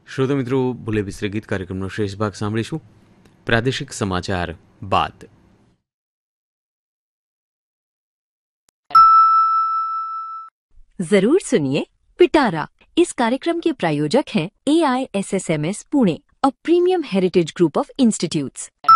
શ્રોતા મિત્રો, ભૂલે વિસરે ગીત કાર્યક્રમનો શેષ ભાગ સાંભળીશું. પ્રાદેશિક સમાચાર બાદ. जरूर सुनिए पिटारा. इस कार्यक्रम के प्रायोजक हैं AISSMS Pune, a premium heritage group of institutes.